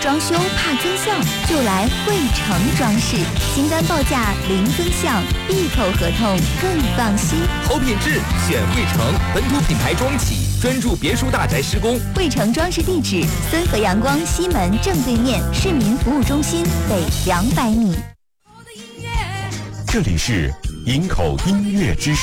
装修怕增项，就来汇成装饰，新单报价零增项，闭口合同更放心。 好品质选汇成，本土品牌装企，专注别墅大宅施工。 汇成装饰地址：森河阳光西门正对面市民服务中心北200米。 这里是营口音乐之声。